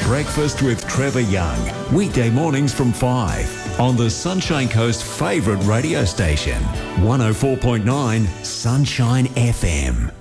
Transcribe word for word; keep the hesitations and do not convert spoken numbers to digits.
Breakfast with Trevor Young. Weekday mornings from five on the Sunshine Coast favourite radio station, one oh four point nine Sunshine F M.